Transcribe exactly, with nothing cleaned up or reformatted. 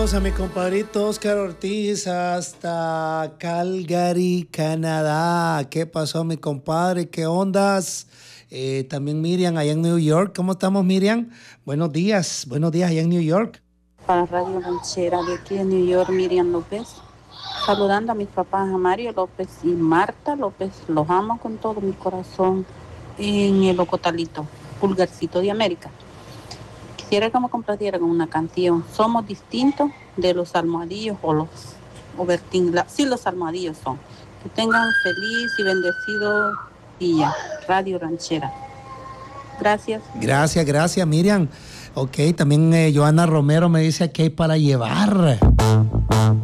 Saludos a mi compadrito Oscar Ortiz hasta Calgary, Canadá. ¿Qué pasó, mi compadre? ¿Qué ondas? Eh, también Miriam allá en New York. ¿Cómo estamos, Miriam? Buenos días, buenos días allá en New York. Para Radio Ranchera de aquí en New York, Miriam López. Saludando a mis papás, a Mario López y Marta López. Los amo con todo mi corazón en el Ocotalito, Pulgarcito de América. Quisiera que me complaciera con una canción. Somos distintos de los almohadillos o los Obertín. Sí, los almohadillos son. Que tengan feliz y bendecido día. Radio Ranchera. Gracias. Gracias, gracias, Miriam. Ok, también eh, Joana Romero me dice que hay para llevar.